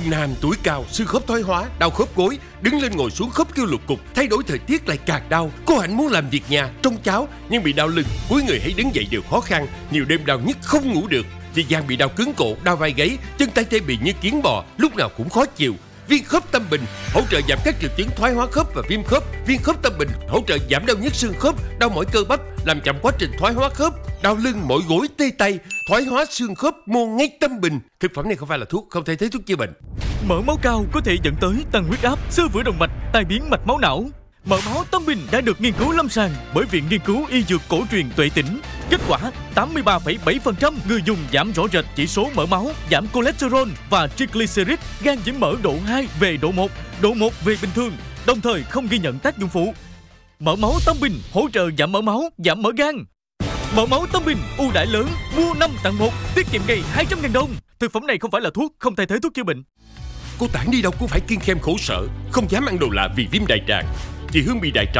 Ông Nam tuổi cao, xương khớp thoái hóa, đau khớp gối, đứng lên ngồi xuống khớp kêu lục cục, thay đổi thời tiết lại càng đau. Cô Hạnh muốn làm việc nhà, trông cháu nhưng bị đau lưng, cúi người hay đứng dậy đều khó khăn, nhiều đêm đau nhức không ngủ được. Chị Giang bị đau cứng cổ, đau vai gáy, chân tay tê bị như kiến bò, lúc nào cũng khó chịu. Viên khớp Tâm Bình hỗ trợ giảm các triệu chứng thoái hóa khớp và viêm khớp. Viên khớp Tâm Bình hỗ trợ giảm đau nhức xương khớp, đau mỏi cơ bắp, làm chậm quá trình thoái hóa khớp, đau lưng, mỏi gối, tê tay, thoái hóa xương khớp, mua ngay Tâm Bình. Thực phẩm này không phải là thuốc, không thay thế thuốc chữa bệnh. Mỡ máu cao có thể dẫn tới tăng huyết áp, xơ vữa động mạch, tai biến mạch máu não. Mỡ máu Tâm Bình đã được nghiên cứu lâm sàng bởi Viện Nghiên cứu Y Dược Cổ truyền Tuệ Tĩnh. Kết quả, 83,7% người dùng giảm rõ rệt chỉ số mỡ máu, giảm cholesterol và triglycerid, gan nhiễm mỡ độ 2 về độ 1, độ 1 về bình thường, đồng thời không ghi nhận tác dụng phụ. Mỡ máu Tâm Bình hỗ trợ giảm mỡ máu, giảm mỡ gan. Mỡ máu Tâm Bình ưu đãi lớn, mua 5 tặng 1, tiết kiệm ngày 200.000 đồng. Thực phẩm này không phải là thuốc, không thay thế thuốc chữa bệnh. Cô Tản đi đâu cũng phải kiêng khem khổ sở, không dám ăn đồ lạ vì viêm đại tràng. Chị Hương bị đại tràng